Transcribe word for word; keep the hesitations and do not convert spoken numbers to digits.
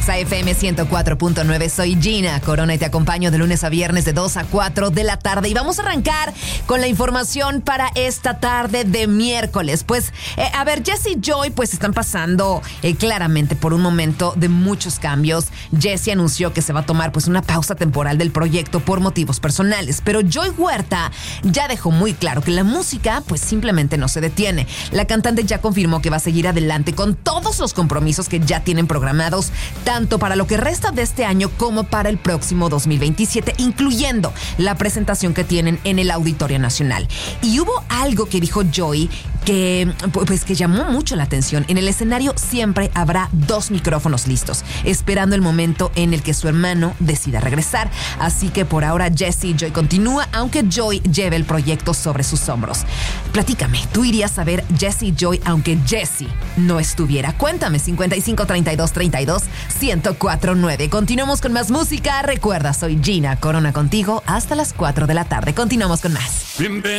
F M ciento cuatro punto nueve, soy Gina Corona y te acompaño de lunes a viernes de dos a cuatro de la tarde. Y vamos a arrancar con la información para esta tarde de miércoles. Pues, eh, a ver, Jessie y Joy pues están pasando eh, claramente por un momento de muchos cambios. Jessie anunció que se va a tomar pues una pausa temporal del proyecto por motivos personales, pero Joy Huerta ya dejó muy claro que la música pues simplemente no se detiene. La cantante ya confirmó que va a seguir adelante con todos los compromisos que ya tienen programados, tanto tanto para lo que resta de este año como para el próximo dos mil veintisiete, incluyendo la presentación que tienen en el Auditorio Nacional. Y hubo algo que dijo Joy que, pues, que llamó mucho la atención. En el escenario siempre habrá dos micrófonos listos, esperando el momento en el que su hermano decida regresar. Así que por ahora Jessie y Joy continúa, aunque Joy lleve el proyecto sobre sus hombros. Platícame, ¿tú irías a ver Jessie y Joy aunque Jessie no estuviera? Cuéntame, cincuenta y cinco, treinta y dos, treinta y dos, ciento cuatro nueve. Continuamos con más música. Recuerda, soy Gina Corona contigo hasta las cuatro de la tarde. Continuamos con más.